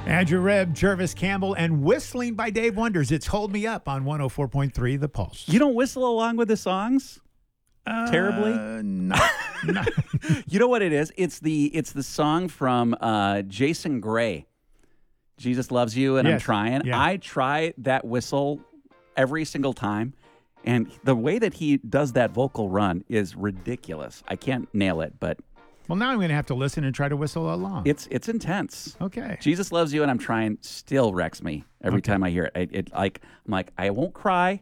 Andrew Reb, Jervis Campbell, and whistling by Dave Wonders. It's Hold Me Up on 104.3 The Pulse. You don't whistle along with the songs? Terribly? No. You know what it is? It's the song from Jason Gray. Jesus Loves You, and Yes. I'm trying. Yeah. I try that whistle every single time, and the way that he does that vocal run is ridiculous. I can't nail it, but Well, now I'm going to have to listen and try to whistle along. it's intense. Okay. Jesus Loves You, and I'm trying still wrecks me every time I hear it. I'm like, I won't cry,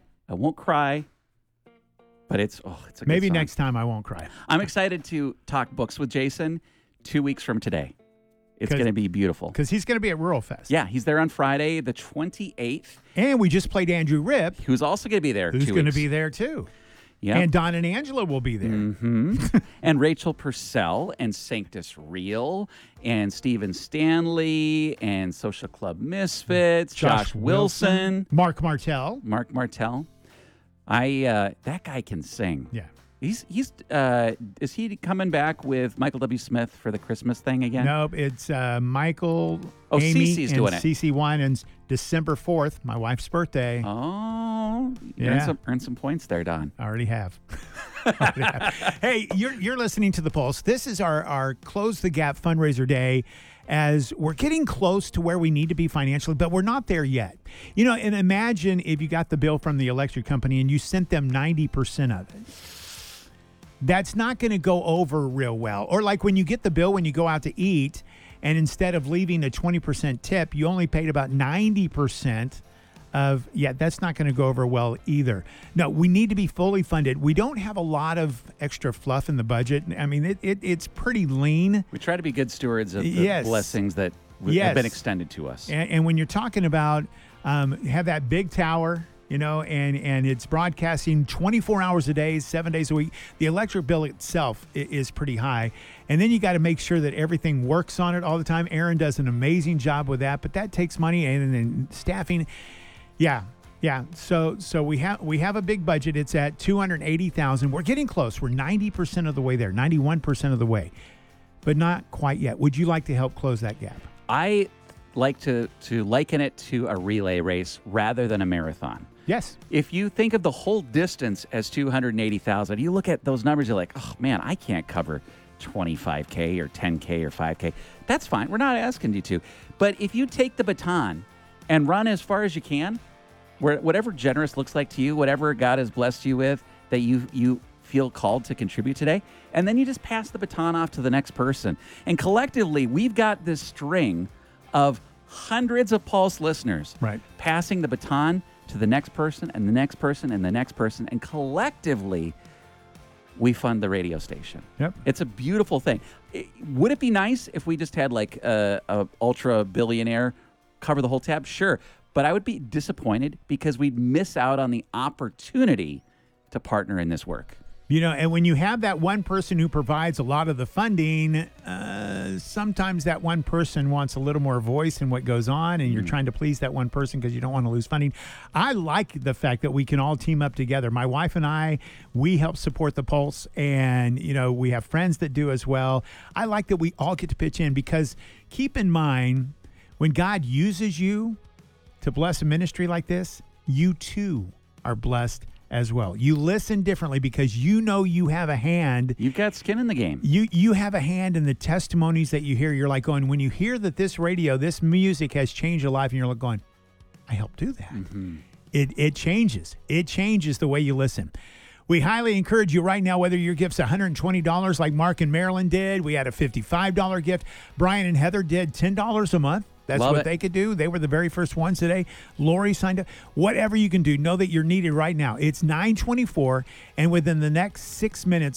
but it's a good Maybe song. next time I won't cry. I'm excited to talk books with Jason 2 weeks from today. It's 'Cause- going to be beautiful. Because he's going to be at Rural Fest. Yeah, he's there on Friday, the 28th. And we just played Andrew Rip, Who's also going to be there. who's 2 going to weeks. be there too. Yep. And Don and Angela will be there. And Rachel Purcell and Sanctus Real and Stephen Stanley and Social Club Misfits, Josh Wilson, Mark Martell. Mark Martell. That guy can sing. Yeah. Is he coming back with Michael W. Smith for the Christmas thing again? Nope, it's Michael, Oh, Amy, Cece's and doing it. Cece Winans, December 4th, my wife's birthday. Oh, Yeah. earn some points there, Don. I already have. Hey, you're listening to The Pulse. This is our Close the Gap fundraiser day as we're getting close to where we need to be financially, but we're not there yet. You know, and imagine if you got the bill from the electric company and you sent them 90% of it. That's not going to go over real well. Or like when you get the bill when you go out to eat, and instead of leaving a 20% tip, you only paid about 90% of, that's not going to go over well either. No, we need to be fully funded. We don't have a lot of extra fluff in the budget. I mean, it's pretty lean. We try to be good stewards of the Yes. blessings that have Yes. been extended to us. And when you're talking about have that big tower, you know, and it's broadcasting 24 hours a day, 7 days a week, the electric bill itself is pretty high. And then you got to make sure that everything works on it all the time. Aaron does an amazing job with that, but that takes money and then staffing. Yeah. So we have a big budget. It's at $280,000. We're getting close. We're 90% of the way there, 91% of the way, but not quite yet. Would you like to help close that gap? I like to liken it to a relay race rather than a marathon. Yes. If you think of the whole distance as 280,000, you look at those numbers, you're like, oh man, I can't cover 25K or 10K or 5K. That's fine. We're not asking you to. But if you take the baton and run as far as you can, whatever generous looks like to you, whatever God has blessed you with, that you feel called to contribute today, and then you just pass the baton off to the next person. And collectively, we've got this string of hundreds of Pulse listeners passing the baton to the next person and the next person and the next person, and collectively we fund the radio station. Yep. It's a beautiful thing. Would it be nice if we just had like a ultra billionaire cover the whole tab? Sure. But I would be disappointed because we'd miss out on the opportunity to partner in this work. You know, and when you have that one person who provides a lot of the funding, sometimes that one person wants a little more voice in what goes on, and you're trying to please that one person because you don't want to lose funding. I like the fact that we can all team up together. My wife and I, we help support the Pulse, and, you know, we have friends that do as well. I like that we all get to pitch in because keep in mind, when God uses you to bless a ministry like this, you too are blessed as well. You listen differently because you know you have a hand. You've got skin in the game. You have a hand in the testimonies that you hear. You're like going, when you hear that this radio, this music has changed your life, and you're like going, I helped do that. It changes. It changes the way you listen. We highly encourage you right now, whether your gift's $120 like Mark and Marilyn did. We had a $55 gift. Brian and Heather did $10 a month. That's Love what it. they could do. They were the very first ones today. Lori signed up. Whatever you can do, know that you're needed right now. It's 9:24, and within the next 6 minutes,